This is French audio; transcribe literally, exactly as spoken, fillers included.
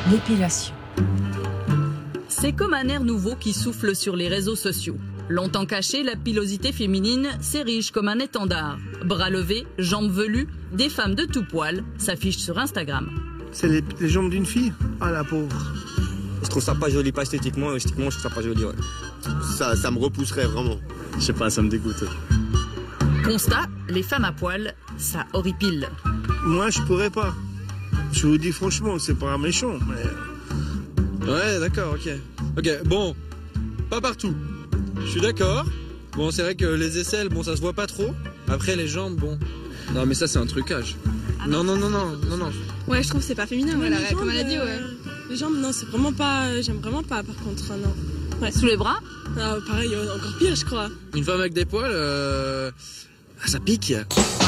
L'épilation. C'est comme un air nouveau qui souffle sur les réseaux sociaux. Longtemps cachée, la pilosité féminine s'érige comme un étendard. Bras levés, jambes velues, des femmes de tout poil s'affichent sur Instagram. C'est les, les jambes d'une fille? Ah la pauvre. Je trouve ça pas joli, pas esthétiquement, esthétiquement je trouve ça pas joli, ouais. Ça, ça me repousserait vraiment. Je sais pas, ça me dégoûte. Constat, les femmes à poil, ça horripile. Moi je pourrais pas. Je vous dis franchement, c'est pas méchant, mais... Ouais, d'accord, ok. Ok, bon, pas partout. Je suis d'accord. Bon, c'est vrai que les aisselles, bon, ça se voit pas trop. Après, les jambes, bon... Non, mais ça, c'est un trucage. Non, non, non, non, non, non. Ouais, je trouve que c'est pas féminin, ouais, les la, jambes, comme elle a dit, ouais. euh, Les jambes, non, c'est vraiment pas... J'aime vraiment pas, par contre, non. Ouais. Sous les bras? Ah, pareil, encore pire, je crois. Une femme avec des poils, euh... ah, ça pique.